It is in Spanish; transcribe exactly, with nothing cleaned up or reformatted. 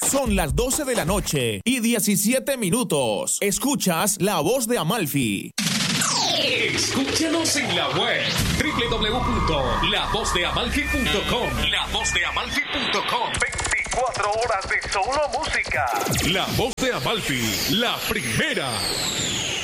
Son las doce de la noche y diecisiete minutos. Escuchas La Voz de Amalfi. Escúchanos en la web doble u doble u doble u punto la voz de amalfi punto com. la voz de amalfi punto com. veinticuatro horas de solo música. La Voz de Amalfi, la primera.